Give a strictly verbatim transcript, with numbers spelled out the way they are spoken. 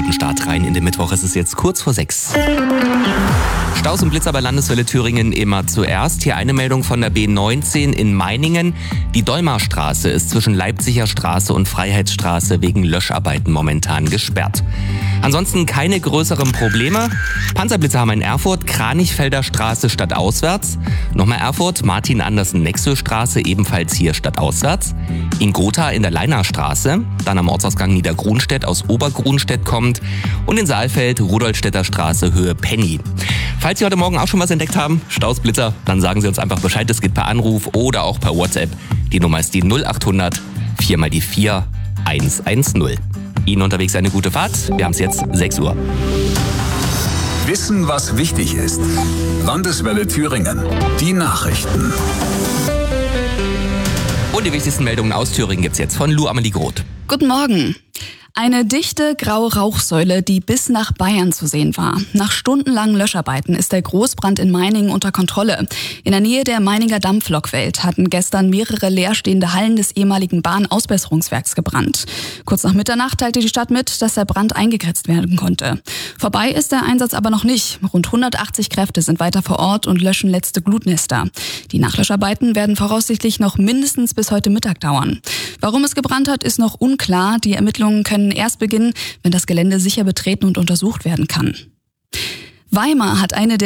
guten Start rein in den Mittwoch. Es ist jetzt kurz vor sechs. Staus und Blitzer bei Landeswelle Thüringen immer zuerst. Hier eine Meldung von der B neunzehn in Meiningen. Die Dolmarstraße ist zwischen Leipziger Straße und Freiheitsstraße wegen Löscharbeiten momentan gesperrt. Ansonsten keine größeren Probleme. Panzerblitzer haben in Erfurt, Kranichfelder Straße stadtauswärts. Nochmal Erfurt, Martin-Andersen-Nexel-Straße, ebenfalls hier stadtauswärts. In Gotha in der Leinarstraße, dann am Ortsausgang Niedergrunstedt aus Obergrunstedt kommt. Und in Saalfeld, Rudolstädter Straße, Höhe Penny. Falls Sie heute Morgen auch schon was entdeckt haben, Staus, Blitzer, dann sagen Sie uns einfach Bescheid. Es geht per Anruf oder auch per WhatsApp. Die Nummer ist die null acht hundert vier mal die vier eins eins null. Ihnen unterwegs eine gute Fahrt. Wir haben es jetzt sechs Uhr. Wissen, was wichtig ist. Landeswelle Thüringen. Die Nachrichten. Und die wichtigsten Meldungen aus Thüringen gibt's jetzt von Lou Amelie Groth. Guten Morgen. Eine dichte graue Rauchsäule, die bis nach Bayern zu sehen war. Nach stundenlangen Löscharbeiten ist der Großbrand in Meiningen unter Kontrolle. In der Nähe der Meininger Dampflokwelt hatten gestern mehrere leerstehende Hallen des ehemaligen Bahnausbesserungswerks gebrannt. Kurz nach Mitternacht teilte die Stadt mit, dass der Brand eingegrenzt werden konnte. Vorbei ist der Einsatz aber noch nicht. Rund hundertachtzig Kräfte sind weiter vor Ort und löschen letzte Glutnester. Die Nachlöscharbeiten werden voraussichtlich noch mindestens bis heute Mittag dauern. Warum es gebrannt hat, ist noch unklar. Die Ermittlungen können erst beginnen, wenn das Gelände sicher betreten und untersucht werden kann. Weimar hat eine der